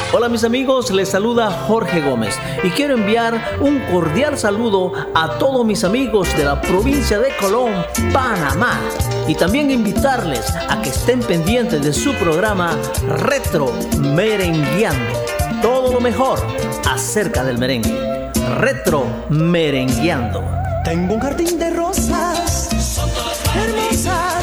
Hola mis amigos, les saluda Jorge Gómez y quiero enviar un cordial saludo a todos mis amigos de la provincia de Colón, Panamá, y también invitarles a que estén pendientes de su programa Retro Merengueando. Todo lo mejor acerca del merengue. Retro Merengueando. Tengo un jardín de rosas, son todas hermosas.